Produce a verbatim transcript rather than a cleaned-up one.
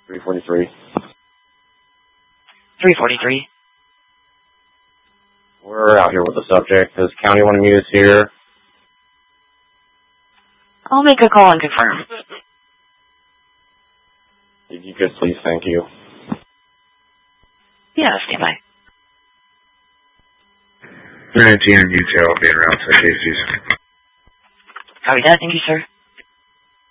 three forty-three. three forty-three. We're out here with the subject. Does county want to meet us here? I'll make a call and confirm. If you could, please, thank you. Yeah, stand by. nineteen Utah, being around some cases. Copy that, thank you, sir.